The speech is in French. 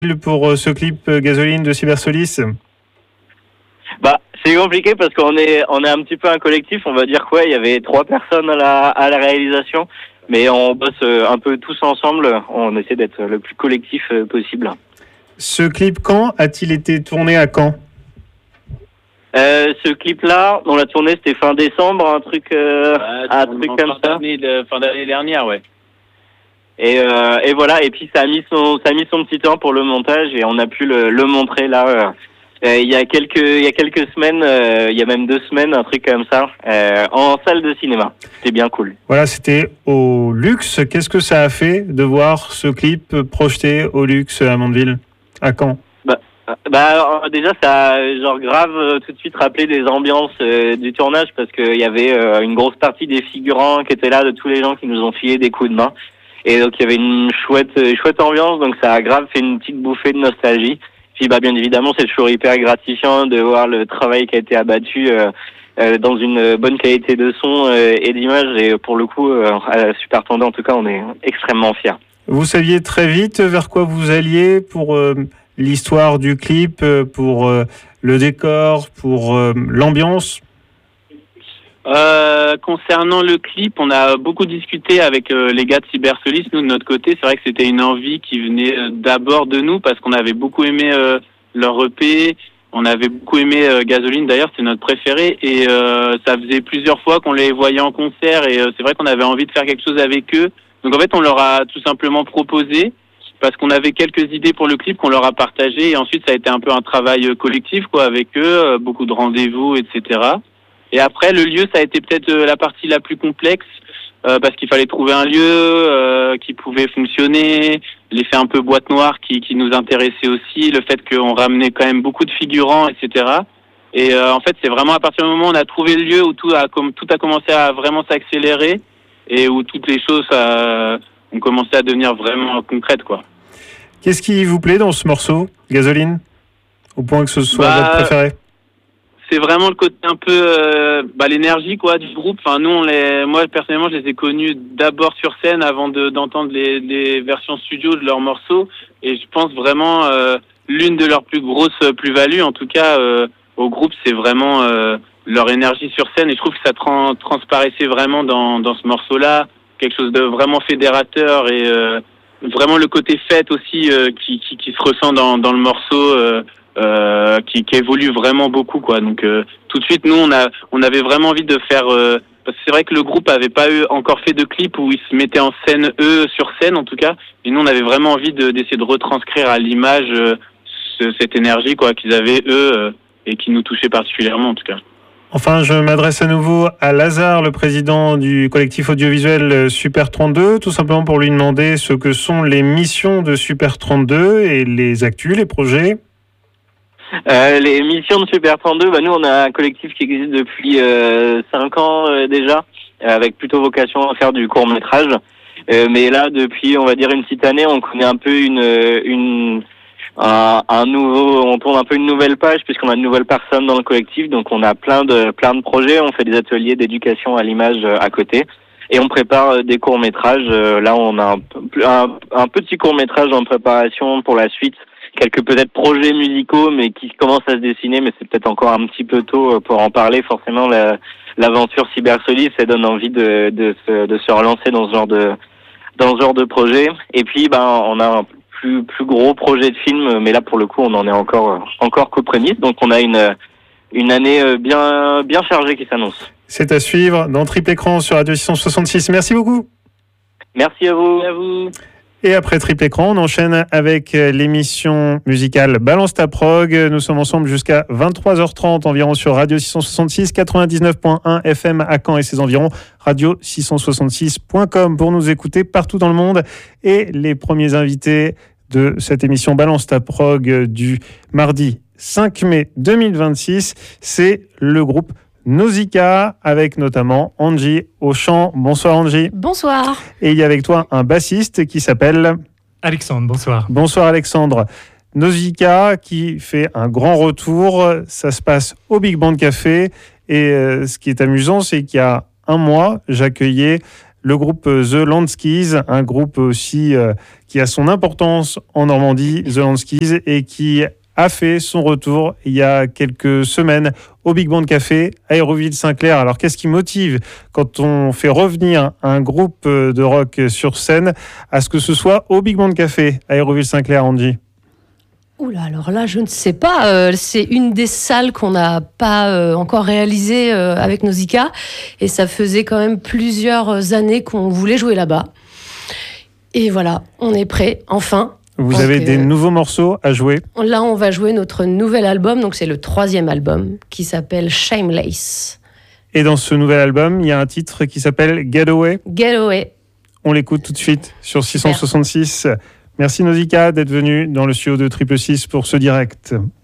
pour ce clip Gasoline de Cybersolis? C'est compliqué parce qu'on est un petit peu un collectif, on va dire quoi. Il y avait 3 personnes à la réalisation, mais on bosse un peu tous ensemble. On essaie d'être le plus collectif possible. Ce clip, quand a-t-il été tourné à Caen? Ce clip-là, on l'a tourné, c'était fin décembre, un truc comme ça. Fin d'année dernière, ouais. Et voilà. Et puis ça a mis son petit temps pour le montage et on a pu le montrer là. Il y a quelques semaines, il y a même 2 semaines, un truc comme ça, en salle de cinéma. C'était bien cool. Voilà, c'était au Luxe. Qu'est-ce que ça a fait de voir ce clip projeté au Luxe à Mandeville, à Caen? Déjà, ça a genre grave tout de suite rappelé des ambiances du tournage parce qu'il y avait une grosse partie des figurants qui étaient là, de tous les gens qui nous ont filé des coups de main. Et donc, il y avait une chouette ambiance, donc ça a grave fait une petite bouffée de nostalgie. Puis, bien évidemment, c'est toujours hyper gratifiant de voir le travail qui a été abattu dans une bonne qualité de son et d'image. Et pour le coup, à Super Tendance, en tout cas, on est extrêmement fiers. Vous saviez très vite vers quoi vous alliez pour l'histoire du clip, pour le décor, pour l'ambiance? Concernant le clip, on a beaucoup discuté avec les gars de Cybersolis. Nous, de notre côté, c'est vrai que c'était une envie qui venait d'abord de nous parce qu'on avait beaucoup aimé leur EP. On avait beaucoup aimé Gasoline, d'ailleurs, c'est notre préféré. Et ça faisait plusieurs fois qu'on les voyait en concert et c'est vrai qu'on avait envie de faire quelque chose avec eux. Donc en fait, on leur a tout simplement proposé parce qu'on avait quelques idées pour le clip qu'on leur a partagé. Et ensuite, ça a été un peu un travail collectif quoi avec eux, beaucoup de rendez-vous, etc. Et après, le lieu, ça a été peut-être la partie la plus complexe parce qu'il fallait trouver un lieu qui pouvait fonctionner, l'effet un peu boîte noire qui nous intéressait aussi, le fait qu'on ramenait quand même beaucoup de figurants, etc. Et en fait, c'est vraiment à partir du moment où on a trouvé le lieu où tout a commencé à vraiment s'accélérer et où toutes les choses ont commencé à devenir vraiment concrètes, quoi. Qu'est-ce qui vous plaît dans ce morceau, Gasoline, au point que ce soit votre préféré? C'est vraiment le côté un peu l'énergie quoi du groupe. Enfin moi personnellement je les ai connus d'abord sur scène avant d'entendre les versions studio de leurs morceaux et je pense vraiment l'une de leurs plus grosses plus-values en tout cas au groupe c'est vraiment leur énergie sur scène et je trouve que ça transparaissait vraiment dans ce morceau-là, quelque chose de vraiment fédérateur et vraiment le côté fête aussi qui se ressent dans le morceau. Qui évolue vraiment beaucoup quoi. Donc tout de suite nous on avait vraiment envie de faire parce que c'est vrai que le groupe avait pas encore fait de clip où ils se mettaient en scène eux sur scène en tout cas et nous on avait vraiment envie d'essayer de retranscrire à l'image cette énergie quoi qu'ils avaient eux et qui nous touchait particulièrement en tout cas. Enfin, je m'adresse à nouveau à Lazare, le président du collectif audiovisuel Super 32, tout simplement pour lui demander ce que sont les missions de Super 32 et les actus, les projets. Les missions de Super 32, nous on a un collectif qui existe depuis 5 ans déjà, avec plutôt vocation à faire du court-métrage. Mais là, depuis on va dire une petite année, on connaît un peu on tourne un peu une nouvelle page puisqu'on a de nouvelles personnes dans le collectif, donc on a plein de projets, on fait des ateliers d'éducation à l'image à côté. Et on prépare des courts-métrages. Là, on a un petit court-métrage en préparation pour la suite. Quelques peut-être projets musicaux, mais qui commencent à se dessiner, mais c'est peut-être encore un petit peu tôt pour en parler. Forcément, l'aventure Cybersolis, ça donne envie de se relancer dans ce genre de projet. Et puis, on a un plus gros projet de film, mais là, pour le coup, on en est encore qu'aux prémices. Donc, on a une année bien chargée qui s'annonce. C'est à suivre dans Triple Écran sur Radio 666. Merci beaucoup. Merci à vous. Merci à vous. Et après Triple Écran, on enchaîne avec l'émission musicale Balance ta prog. Nous sommes ensemble jusqu'à 23h30 environ sur Radio 666, 99.1 FM à Caen et ses environs, radio666.com pour nous écouter partout dans le monde. Et les premiers invités de cette émission Balance ta prog du mardi 5 mai 2026, c'est le groupe Nausicaa, avec notamment Angie au chant. Bonsoir Angie. Bonsoir. Et il y a avec toi un bassiste qui s'appelle Alexandre. Bonsoir. Bonsoir Alexandre. Nausicaa qui fait un grand retour. Ça se passe au Big Band Café. Et ce qui est amusant, c'est qu'il y a un mois, j'accueillais le groupe The Landskis, un groupe aussi qui a son importance en Normandie, The Landskis, et qui a fait son retour il y a quelques semaines au Big Band Café à Hérouville-Saint-Clair. Alors qu'est-ce qui motive quand on fait revenir un groupe de rock sur scène à ce que ce soit au Big Band Café à Hérouville-Saint-Clair, Andy ? Oula, alors là, je ne sais pas. C'est une des salles qu'on n'a pas encore réalisées avec Nausicaa. Et ça faisait quand même plusieurs années qu'on voulait jouer là-bas. Et voilà, on est prêt, enfin. Vous avez des nouveaux morceaux à jouer ? Là, on va jouer notre nouvel album. Donc, c'est le 3e album qui s'appelle Shameless. Et dans ce nouvel album, il y a un titre qui s'appelle Getaway. Getaway. On l'écoute tout de suite sur 666. Merci Nausicaa d'être venue dans le studio de Triple 6 pour ce direct.